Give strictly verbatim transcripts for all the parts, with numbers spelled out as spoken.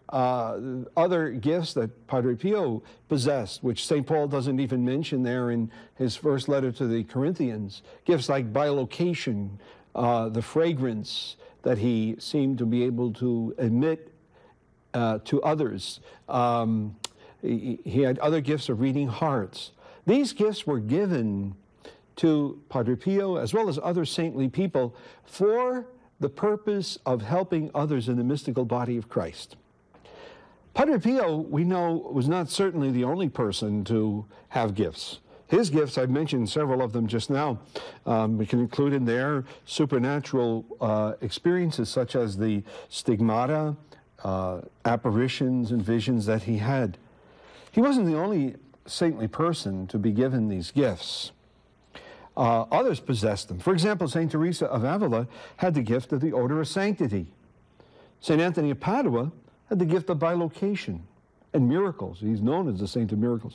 uh, other gifts that Padre Pio possessed, which Saint Paul doesn't even mention there in his first letter to the Corinthians. Gifts like bilocation, uh, the fragrance that he seemed to be able to emit uh, to others. Um, he, he had other gifts of reading hearts. These gifts were given to Padre Pio, as well as other saintly people, for the purpose of helping others in the mystical body of Christ. Padre Pio, we know, was not certainly the only person to have gifts. His gifts, I've mentioned several of them just now. Um, we can include in there supernatural uh, experiences such as the stigmata, uh, apparitions and visions that he had. He wasn't the only saintly person to be given these gifts. Uh, others possessed them. For example, Saint Teresa of Avila had the gift of the odor of sanctity. Saint Anthony of Padua had the gift of bilocation and miracles. He's known as the saint of miracles.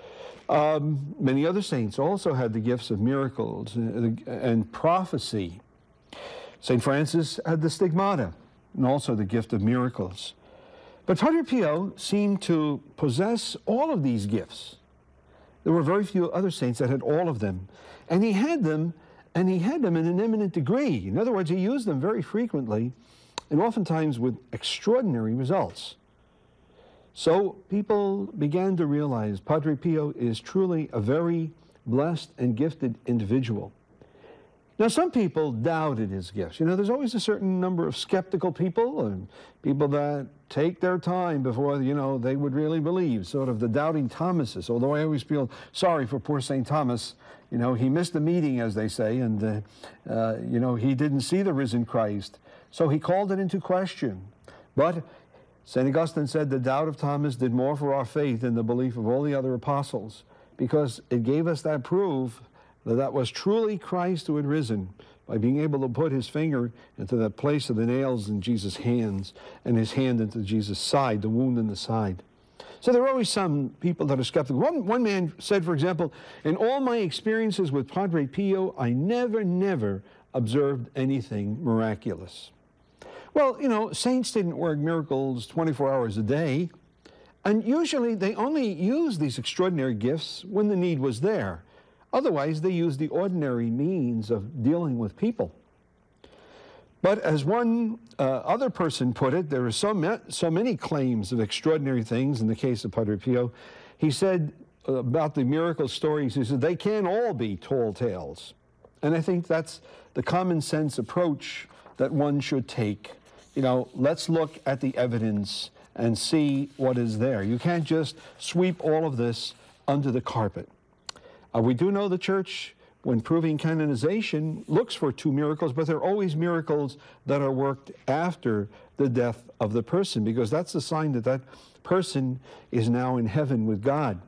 Um, many other saints also had the gifts of miracles and, and prophecy. Saint Francis had the stigmata and also the gift of miracles. But Padre Pio seemed to possess all of these gifts. There were very few other saints that had all of them. And he had them, and he had them in an eminent degree. In other words, he used them very frequently, and oftentimes with extraordinary results. So people began to realize Padre Pio is truly a very blessed and gifted individual. Now, some people doubted his gifts. You know, there's always a certain number of skeptical people and people that take their time before, you know, they would really believe, sort of the doubting Thomases. Although I always feel sorry for poor Saint Thomas. You know, he missed the meeting, as they say, and, uh, uh, you know, he didn't see the risen Christ. So he called it into question. But Saint Augustine said the doubt of Thomas did more for our faith than the belief of all the other apostles, because it gave us that proof that that was truly Christ who had risen, by being able to put his finger into that place of the nails in Jesus' hands and his hand into Jesus' side, the wound in the side. So there are always some people that are skeptical. One, one man said, for example, in all my experiences with Padre Pio, I never, never observed anything miraculous. Well, you know, saints didn't work miracles twenty-four hours a day, and usually they only used these extraordinary gifts when the need was there. Otherwise, they used the ordinary means of dealing with people. But as one uh, other person put it, there are so, ma so many claims of extraordinary things in the case of Padre Pio. He said uh, about the miracle stories, he said, they can't all be tall tales. And I think that's the common sense approach that one should take. You know, let's look at the evidence and see what is there. You can't just sweep all of this under the carpet. Uh, we do know the Church, when proving canonization, looks for two miracles, but they're always miracles that are worked after the death of the person, because that's a sign that that person is now in heaven with God.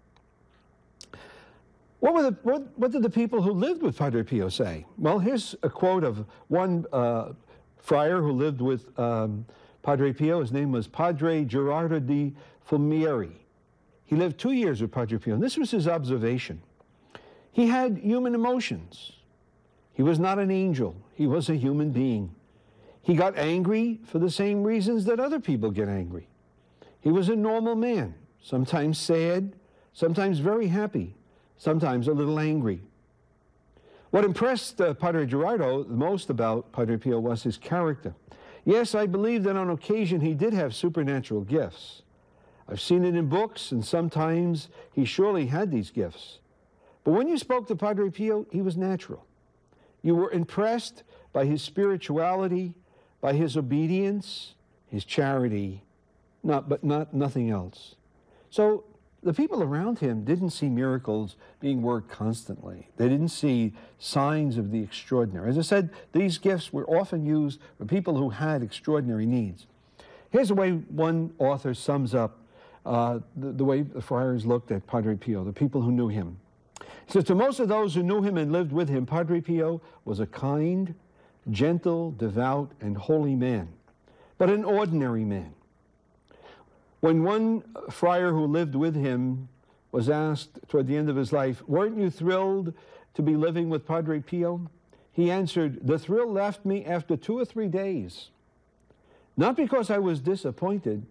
What, were the, what, what did the people who lived with Padre Pio say? Well, here's a quote of one uh, friar who lived with um, Padre Pio. His name was Padre Gerardo di Fulmieri. He lived two years with Padre Pio, and this was his observation. He had human emotions. He was not an angel. He was a human being. He got angry for the same reasons that other people get angry. He was a normal man, sometimes sad, sometimes very happy, sometimes a little angry. What impressed uh, Padre Gerardo the most about Padre Pio was his character. Yes, I believe that on occasion he did have supernatural gifts. I've seen it in books, and sometimes he surely had these gifts. But when you spoke to Padre Pio, he was natural. You were impressed by his spirituality, by his obedience, his charity, not, but not nothing else. So the people around him didn't see miracles being worked constantly. They didn't see signs of the extraordinary. As I said, these gifts were often used for people who had extraordinary needs. Here's the way one author sums up uh, the, the way the friars looked at Padre Pio, the people who knew him. He says, to most of those who knew him and lived with him, Padre Pio was a kind, gentle, devout, and holy man, but an ordinary man. When one friar who lived with him was asked toward the end of his life, weren't you thrilled to be living with Padre Pio? He answered, the thrill left me after two or three days. Not because I was disappointed,